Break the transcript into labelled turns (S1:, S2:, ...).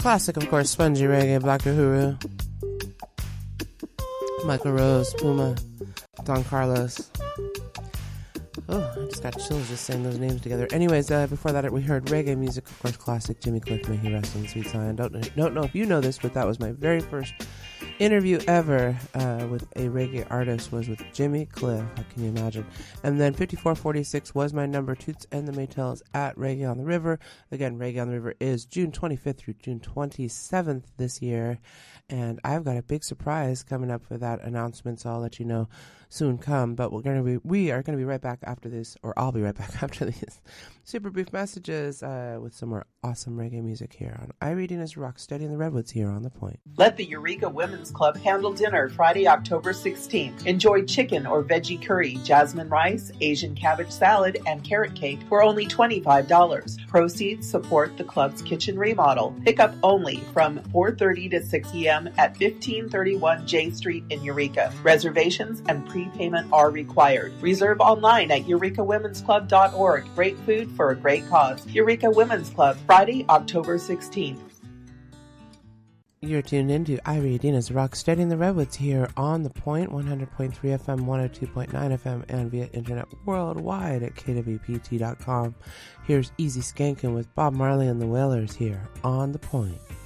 S1: Classic, of course, Spongy Reggae, Black Uhuru, Michael Rose, Puma, Don Carlos. Oh, I just got chills just saying those names together. Anyways, before that we heard reggae music, of course, classic Jimmy Cliff, may he rest in sweet silence. Don't know if you know this, but that was my very first interview ever with a reggae artist, was with Jimmy Cliff. How can you imagine? And then 5446 was my number, Toots and the Maytals at Reggae on the River. Again, Reggae on the River is June 25th through June 27th this year, and I've got a big surprise coming up for that announcement, so I'll let you know soon come. But we are going to be right back after this, or I'll be right back after these super brief messages with some more awesome reggae music here on iReading Rock Steady in the Redwoods here on The Point.
S2: Let the Eureka Women's Club handle dinner Friday, October 16th. Enjoy chicken or veggie curry, jasmine rice, Asian cabbage salad, and carrot cake for only $25. Proceeds support the club's kitchen remodel. Pickup only from 4:30 to 6 p.m. at 1531 J Street in Eureka. Reservations and prepayment are required. Reserve online at eurekawomensclub.org. Great food for a great cause. Eureka Women's Club, Friday, October 16th.
S1: You're tuned into Irie Adina's Rock Steady in the Redwoods here on The Point, 100.3 FM, 102.9 FM, and via internet worldwide at kwpt.com. Here's Easy Skankin' with Bob Marley and the Wailers here on The Point.